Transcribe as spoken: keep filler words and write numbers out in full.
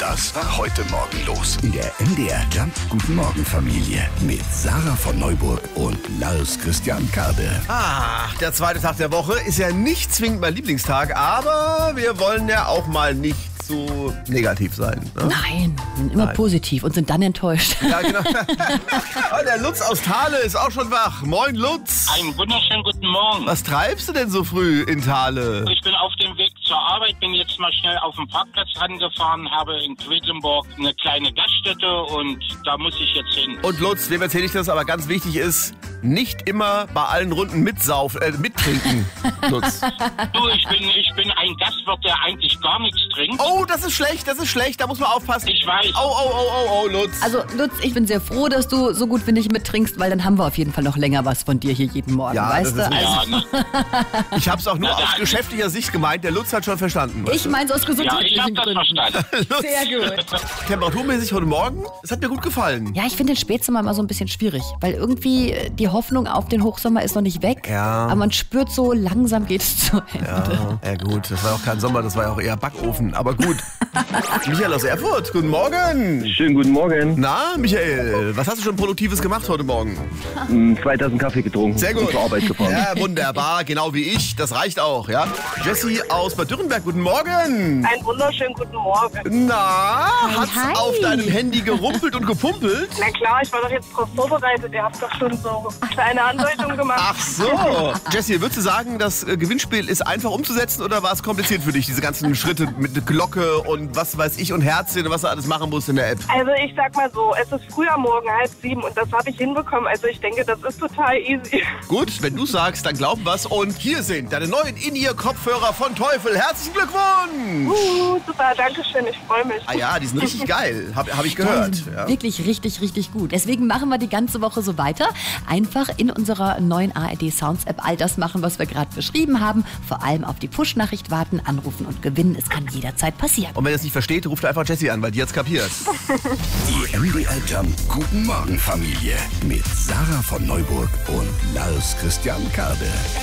Das war heute Morgen los in der M D R Jump Guten Morgen Familie mit Sarah von Neuburg und Lars Christian Kade. Ah, der zweite Tag der Woche ist ja nicht zwingend mein Lieblingstag, aber wir wollen ja auch mal nicht so negativ sein. Ne? Nein, wir sind immer Nein. positiv und sind dann enttäuscht. Ja, genau. Oh, der Lutz aus Thale ist auch schon wach. Moin, Lutz. Einen wunderschönen guten Morgen. Was treibst du denn so früh in Thale? Ich bin auf dem Weg zur Arbeit, bin jetzt mal schnell auf den Parkplatz rangefahren, habe in Quedlinburg eine kleine Gaststätte und da muss ich jetzt hin. Und Lutz, wem erzähle ich das, aber ganz wichtig ist, nicht immer bei allen Runden mitsauf, äh, mittrinken, Lutz. Du, ich bin, ich bin ein Gastwirt, der eigentlich gar nichts trinkt. Oh, das ist schlecht, das ist schlecht, da muss man aufpassen. Ich weiß. Oh, oh, oh, oh, oh, Lutz. Also Lutz, ich bin sehr froh, dass du so gut wie nicht mittrinkst, weil dann haben wir auf jeden Fall noch länger was von dir hier jeden Morgen, Ja, weißt das du? ist Also, Ja, ne? Ich hab's auch nur Na, aus da- geschäftlicher Sicht gemeint, der Lutz hat schon verstanden. ich meine aus Ja, ich gesundheitlichen habe das Gründen. verstanden. Lutz, Sehr gut. temperaturmäßig heute Morgen, das hat mir gut gefallen. Ja, ich finde den Spätsommer immer so ein bisschen schwierig, weil irgendwie äh, die Hoffnung auf den Hochsommer ist noch nicht weg. Ja. Aber man spürt so, langsam geht es zu Ende. Ja, ja gut, das war auch kein Sommer, das war ja auch eher Backofen, aber gut. Michael aus Erfurt, guten Morgen. Schönen guten Morgen. Na, Michael, was hast du schon Produktives gemacht heute Morgen? Mm, Zwei Tassen Kaffee getrunken Sehr gut. und zur Arbeit gefahren. Ja, wunderbar, genau wie ich, das reicht auch, ja. Jessie aus Bad Dürrenberg, guten Morgen. Einen wunderschönen guten Morgen. Na, hat's hi. auf deinem Handy gerumpelt und gepumpelt? Na klar, ich war doch jetzt drauf vorbereitet. Ihr habt doch schon so kleine Andeutungen gemacht. Ach so. Jessie, würdest du sagen, das äh, Gewinnspiel ist einfach umzusetzen oder war es kompliziert für dich, diese ganzen Schritte mit Glocke und was weiß ich und Herzchen und was du alles machen musst in der App? Also ich sag mal so, es ist früh am Morgen, halb sieben und das habe ich hinbekommen. Also ich denke, das ist total easy. Gut, wenn du sagst, dann glauben wir's. Und hier sind deine neuen In-Ear-Kopfhörer von Teufel. Herzlichen Glückwunsch! Uh, super, danke schön, ich freue mich. Ah ja, die sind richtig geil, habe hab ich Die gehört. sind Ja. Wirklich richtig, richtig gut. Deswegen machen wir die ganze Woche so weiter. Einfach in unserer neuen A R D Sounds App all das machen, was wir gerade beschrieben haben. Vor allem auf die Push-Nachricht warten, anrufen und gewinnen. Es kann jederzeit passieren. Und wenn ihr es nicht versteht, ruft einfach Jessie an, weil die hat's kapiert. Die M D R Jump Guten Morgen Familie mit Sarah von Neuburg und Lars Christian Kade.